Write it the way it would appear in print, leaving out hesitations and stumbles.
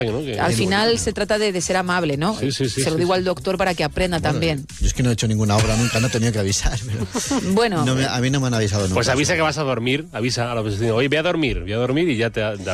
¿no? Al final se trata de ser amable, ¿no? Sí, se lo digo al doctor para que aprenda también. Yo es que no he hecho ninguna obra nunca, no he tenido que avisar. Pero Bueno. a mí no me han avisado nunca. Pues avisa que vas a dormir, avisa a la oficina. Oye, voy a dormir y ya te